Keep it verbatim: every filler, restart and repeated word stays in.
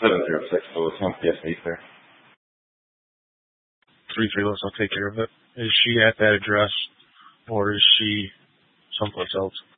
seven zero six, so it's on P S eight there. three three less, I'll take care of it. Is she at that address, or is she someplace else?